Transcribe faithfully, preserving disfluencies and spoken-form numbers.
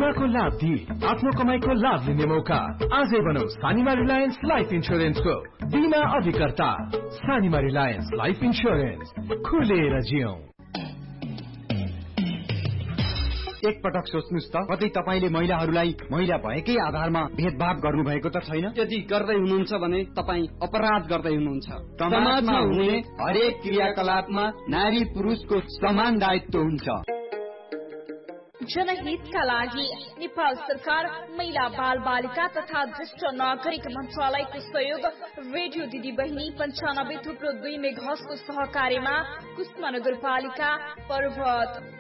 बीमाको लाभ दिई आफ्नो कमाईको लाभ लिने मौका। आजै बनौ सानिमा रिलायन्स लाइफ इन्स्योरेन्सको बीमा अधिकर्ता। सानिमा रिलायन्स लाइफ इन्स्योरेन्स, खुलेर जियौं। एक पटक सोच्नुस् त, कतै तपाईले महिलाहरूलाई महिला भएकै आधारमा भेदभाव गर्नु भएको त छैन? यदि गर्दै हुनुहुन्छ भने तपाई अपराध गर्दै हुनुहुन्छ। समाजमा हुने हरेक क्रियाकलापमा नारी पुरुषको समान दायित्व हुन्छ। जनहितका लागि नेपाल सरकार महिला बाल बालिका तथा ज्येष्ठ नागरिक मन्त्रालयको सहयोग रेडियो दिदी बहिनी पञ्चानब्बे थुप्रो दुई मेघासको सहकार्यमा कुष्मा नगरपालिका पर्वत